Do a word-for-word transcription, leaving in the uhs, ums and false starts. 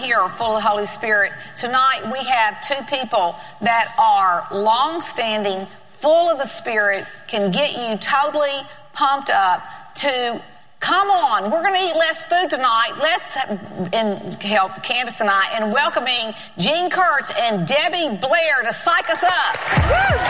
here are full of the Holy Spirit. Tonight we have two people that are long-standing, full of the Spirit, can get you totally pumped up to come on. We're going to eat less food tonight. Let's and help Candace and I in welcoming Gene Kurtz and Debbie Blair to psych us up. Woo!